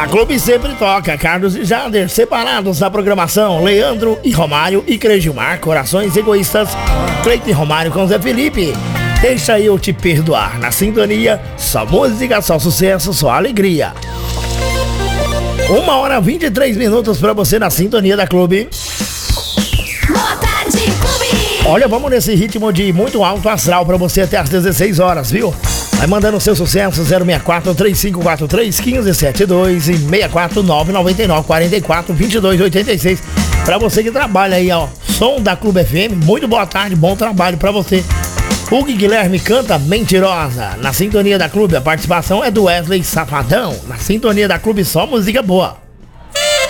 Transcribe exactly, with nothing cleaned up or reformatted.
Na Clube sempre toca Carlos e Jader, separados da programação, Leandro e Romário e Crejimar, Corações Egoístas, Cleiton e Romário com Zé Felipe. Deixa eu te perdoar, na sintonia, só música, só sucesso, só alegria. Uma hora e vinte e três minutos pra você na sintonia da Clube. Boa tarde, Clube! Olha, vamos nesse ritmo de muito alto astral pra você até às dezesseis horas, viu? Vai mandando seu sucesso, zero seis quatro, três cinco quatro três, um cinco sete dois e seis quatro nove nove nove quatro quatro dois dois oito seis. Pra você que trabalha aí, ó, som da Clube F M, muito boa tarde, bom trabalho pra você. Hugo Guilherme canta Mentirosa. Na sintonia da Clube, a participação é do Wesley Safadão. Na sintonia da Clube, só música boa.